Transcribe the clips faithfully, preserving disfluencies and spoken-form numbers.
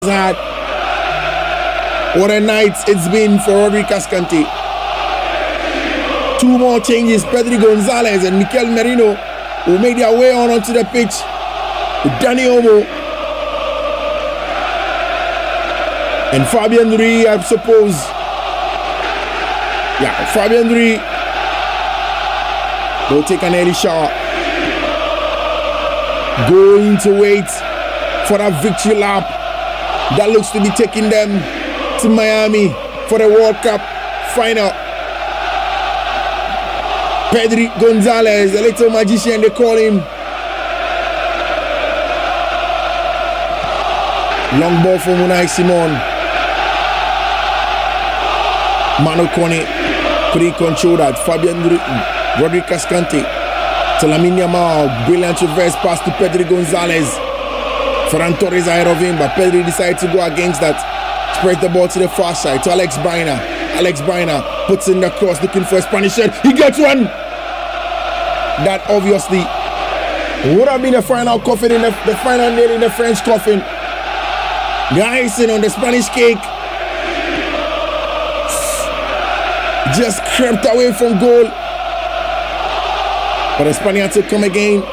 had. What a night it's been for Rodri Cascante. Two more changes, Pedri Gonzalez and Mikel Merino, who made their way on onto the pitch with Dani Olmo and Fabian Ruiz, I suppose. Yeah, Fabian Ruiz will take an early shower. Going to wait for that victory lap that looks to be taking them to Miami for the World Cup final. Pedri Gonzalez, the little magician they call him. Long ball from Unai Simon. Manu Kone couldn't control that. Fabian Rodri Cascante to Lamine Yamal. Brilliant reverse pass to Pedri Gonzalez. Ferran Torres ahead of him, but Pedri decided to go against that. Spread the ball to the far side to Alex Baena. Alex Baena puts in the cross looking for a Spanish head. He gets one! That obviously would have been the final coffin in the, the final nail in the French coffin. The icing on the Spanish cake just crept away from goal. But the Spaniards will come again.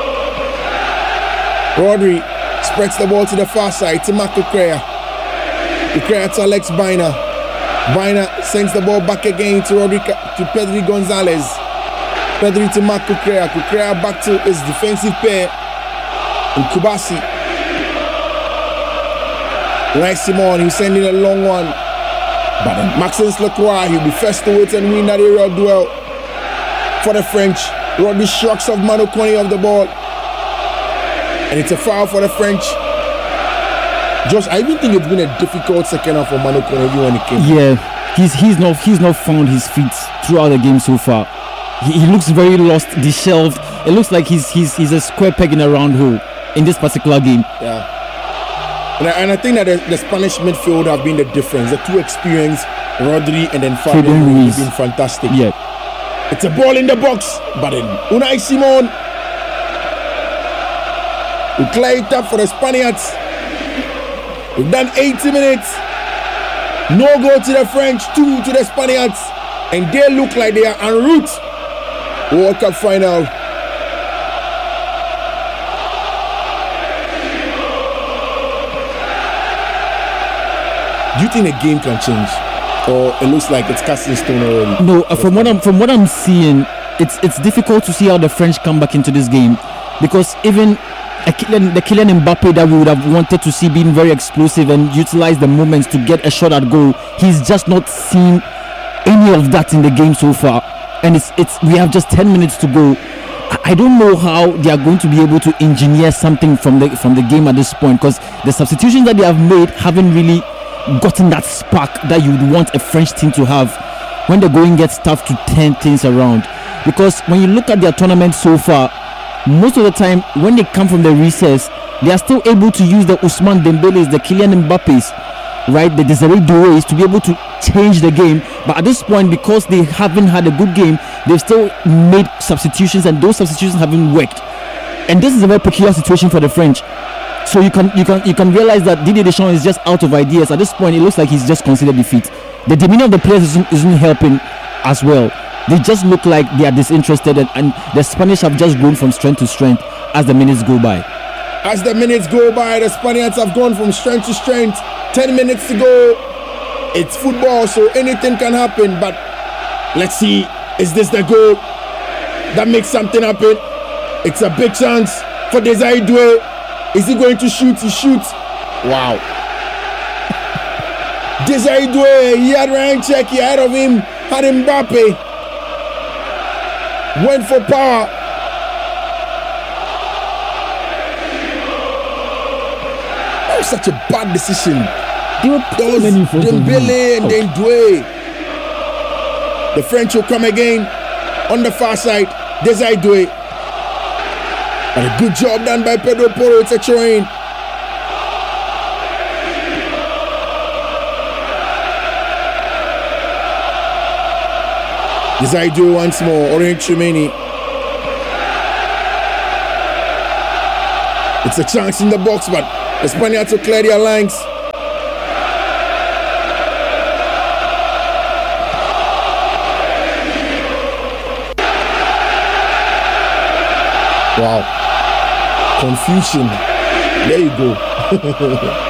Rodri spreads the ball to the far side to Marc Cucurella. Cucurella to Alex Baena. Baena sends the ball back again to Rodri, to Pedri Gonzalez. Pedri to Marc Cucurella. Cucurella back to his defensive pair in Kubasi. Unai Simon, he's sending a long one. But then Maxence Lacroix, he'll be first to wait and win that aerial duel for the French. Rodri shrugs off Manu Kone of the ball. And it's a foul for the French. Josh, I even think it's been a difficult second half for Manu Kone when he came. Yeah, he's he's not he's not found his feet throughout the game so far. He, he looks very lost, disheveled. It looks like he's he's he's a square peg in a round hole in this particular game. Yeah. And I, and I think that the, the Spanish midfield have been the difference. The two experienced Rodri and then Fabian Ruiz have been fantastic. Yeah. It's a ball in the box, but then Unai Simon will clear it up for the Spaniards. We've done eighty minutes. No goal to the French, two to the Spaniards. And they look like they are en route to World Cup final. Do you think the game can change? Or it looks like it's cast in stone already? No, uh, from what I'm from what I'm seeing, it's it's difficult to see how the French come back into this game, because even a Kylian, the Kylian Mbappe that we would have wanted to see being very explosive and utilize the moments to get a shot at goal, he's just not seen any of that in the game so far. And it's it's we have just ten minutes to go. I, I don't know how they are going to be able to engineer something from the from the game at this point, because the substitutions that they have made haven't really gotten that spark that you would want a French team to have when the going gets tough to turn things around. Because when you look at their tournament so far, most of the time when they come from the recess, they are still able to use the Ousmane Dembélés, the Kylian Mbappés, right, the Desiree Doués to be able to change the game. But at this point, because they haven't had a good game, they've still made substitutions, and those substitutions haven't worked. And this is a very peculiar situation for the French. So you can you can you can realize that Didier Deschamps is just out of ideas. At this point, it looks like he's just considered defeat. The demeanor of the players isn't, isn't helping as well. They just look like they are disinterested, and, and the Spanish have just grown from strength to strength as the minutes go by. As the minutes go by, the Spaniards have gone from strength to strength. Ten minutes to go. It's football, so anything can happen. But let's see, is this the goal that makes something happen? It's a big chance for Desiree Doué. Is he going to shoot? He shoots. Wow. Desiree Doué, he had Ryan Cherki ahead of him, had Mbappe. Went for power. That was such a bad decision. There was Dembélé and then Doué. The French will come again on the far side. Desiree Doué. And a good job done by Pedro Porro. It's a throw-in. Desiree Doué once more. Aurélien Tchouameni. It's a chance in the box, but the Spaniards will clear their lines. Wow. Confusion. There you go.